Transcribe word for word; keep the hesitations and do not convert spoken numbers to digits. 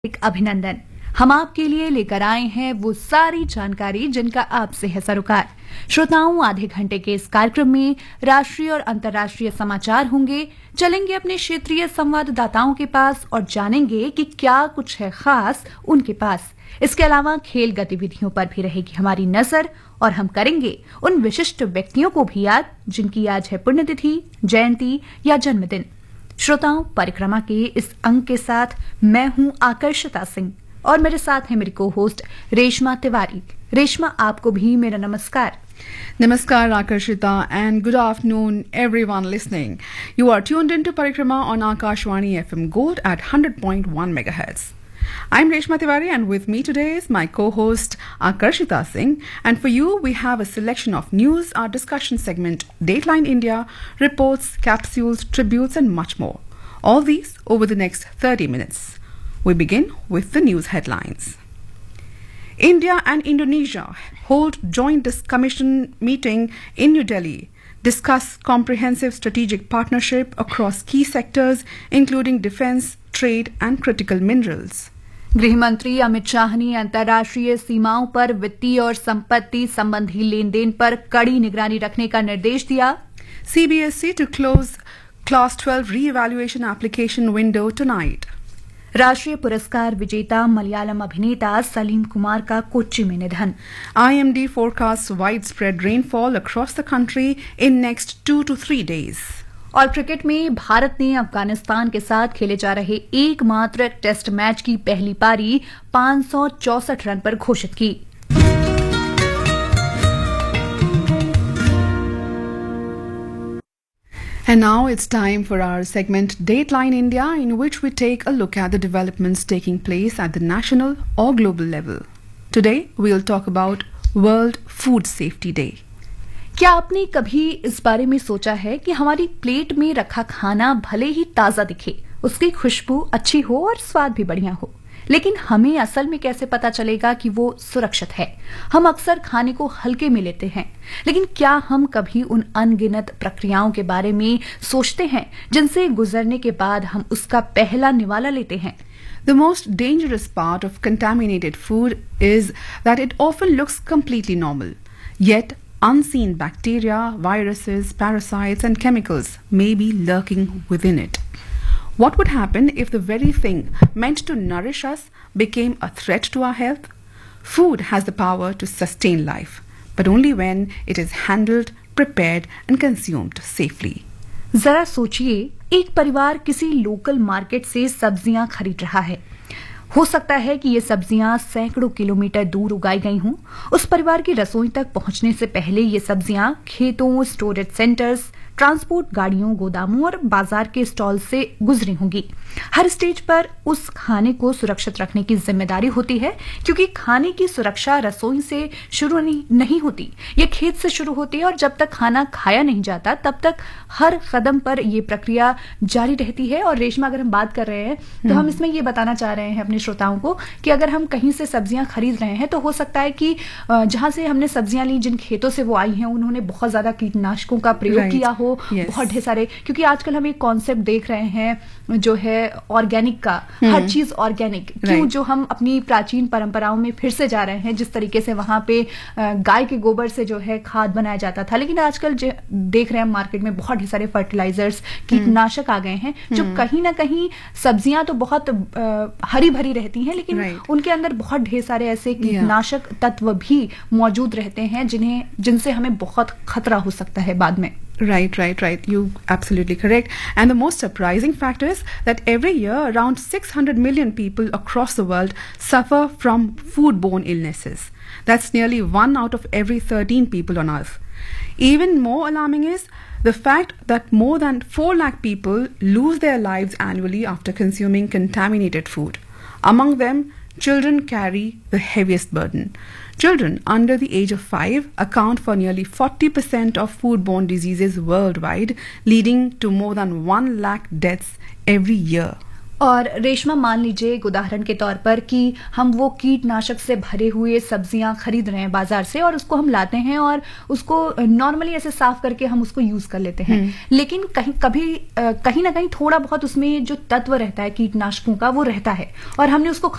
एक अभिनंदन। हम आपके लिए लेकर आए हैं वो सारी जानकारी जिनका आपसे है सरोकार। श्रोताओं, आधे घंटे के इस कार्यक्रम में राष्ट्रीय और अंतर्राष्ट्रीय समाचार होंगे। चलेंगे अपने क्षेत्रीय संवाददाताओं के पास और जानेंगे कि क्या कुछ है खास उनके पास। इसके अलावा खेल गतिविधियों पर भी रहेगी हमारी नजर और हम करेंगे उन विशिष्ट व्यक्तियों को भी याद जिनकी आज है पुण्यतिथि, जयंती या जन्मदिन। श्रोताओं, परिक्रमा के इस अंक के साथ मैं हूं आकर्षिता सिंह और मेरे साथ है मेरी को होस्ट रेशमा तिवारी। रेशमा, आपको भी मेरा नमस्कार। Namaskar Akarshita and good afternoon everyone listening. You are tuned into Parikrama on Akashvani F M Gold at one hundred point one megahertz. I'm Reshma Tiwari and with me today is my co-host Akarshita Singh, and for you we have a selection of news, our discussion segment, Dateline India, reports, capsules, tributes and much more. All these over the next thirty minutes. We begin with the news headlines. India and Indonesia hold joint commission meeting in New Delhi, discuss comprehensive strategic partnership across key sectors including defense, trade and critical minerals. गृह मंत्री अमित शाह ने अंतर्राष्ट्रीय सीमाओं पर वित्तीय और संपत्ति संबंधी लेन देन पर कड़ी निगरानी रखने का निर्देश दिया। C B S E to close Class twelve re-evaluation application window tonight. राष्ट्रीय पुरस्कार विजेता मलयालम अभिनेता सलीम कुमार का कोच्चि में निधन। I M D forecasts widespread rainfall across the country in next two to three days. और क्रिकेट में भारत ने अफगानिस्तान के साथ खेले जा रहे एकमात्र टेस्ट मैच की पहली पारी पाँच सौ चौसठ रन पर घोषित की। And now it's time for our segment Dateline India, in which we take a look at the developments taking place at the national or global level. Today we'll talk about World Food Safety Day. क्या आपने कभी इस बारे में सोचा है कि हमारी प्लेट में रखा खाना भले ही ताजा दिखे, उसकी खुशबू अच्छी हो और स्वाद भी बढ़िया हो, लेकिन हमें असल में कैसे पता चलेगा कि वो सुरक्षित है? हम अक्सर खाने को हल्के में लेते हैं, लेकिन क्या हम कभी उन अनगिनत प्रक्रियाओं के बारे में सोचते हैं जिनसे गुजरने के बाद हम उसका पहला निवाला लेते हैं? The most dangerous part of contaminated food is that it often looks completely normal, yet unseen bacteria, viruses, parasites and chemicals may be lurking within it. What would happen if the very thing meant to nourish us became a threat to our health? Food has the power to sustain life, but only when it is handled, prepared and consumed safely. जरा सोचिए, एक परिवार किसी local market से सब्जियां खरीद रहा है। हो सकता है कि ये सब्जियां सैकड़ों किलोमीटर दूर उगाई गई हों। उस परिवार की रसोई तक पहुंचने से पहले ये सब्जियां खेतों, स्टोरेज सेंटर्स, ट्रांसपोर्ट गाड़ियों, गोदामों और बाजार के स्टॉल से गुजरी होंगी। हर स्टेज पर उस खाने को सुरक्षित रखने की जिम्मेदारी होती है, क्योंकि खाने की सुरक्षा रसोई से शुरू नहीं, नहीं होती, ये खेत से शुरू होती है और जब तक खाना खाया नहीं जाता तब तक हर कदम पर ये प्रक्रिया जारी रहती है। और रेशमा, अगर हम बात कर रहे हैं तो हम इसमें ये बताना चाह रहे हैं अपने श्रोताओं को कि अगर हम कहीं से सब्जियां खरीद रहे हैं तो हो सकता है कि जहां से हमने सब्जियां ली, जिन खेतों से वो आई हैं, उन्होंने बहुत ज्यादा कीटनाशकों का प्रयोग right. किया हो। Yes. बहुत ढेर सारे, क्योंकि आजकल हम एक कॉन्सेप्ट देख रहे हैं जो है ऑर्गेनिक का, hmm. हर चीज ऑर्गेनिक। क्यों? right. जो हम अपनी प्राचीन परंपराओं में फिर से जा रहे हैं, जिस तरीके से वहां पे गाय के गोबर से जो है खाद बनाया जाता था, लेकिन आजकल देख रहे हैं मार्केट में बहुत ढेर सारे फर्टिलाइजर्स, कीटनाशक hmm. आ गए हैं, जो hmm. कहीं ना कहीं सब्जियां तो बहुत हरी भरी रहती हैं, लेकिन right. उनके अंदर बहुत ढेर सारे ऐसे कीटनाशक yeah. तत्व भी मौजूद रहते हैं जिन्हें जिनसे हमें बहुत खतरा हो सकता है बाद में। Right, right, right. You absolutely correct. And the most surprising fact is that every year around six hundred million people across the world suffer from foodborne illnesses. That's nearly one out of every thirteen people on earth. Even more alarming is the fact that more than four lakh people lose their lives annually after consuming contaminated food. Among them, children carry the heaviest burden. Children under the age of five account for nearly forty percent of foodborne diseases worldwide, leading to more than one lakh deaths every year. और रेशमा, मान लीजिए एक उदाहरण के तौर पर कि हम वो कीटनाशक से भरे हुए सब्जियां खरीद रहे हैं बाजार से और उसको हम लाते हैं और उसको नॉर्मली ऐसे साफ करके हम उसको यूज कर लेते हैं, लेकिन कहीं कभी कहीं ना कहीं थोड़ा बहुत उसमें जो तत्व रहता है कीटनाशकों का वो रहता है और हमने उसको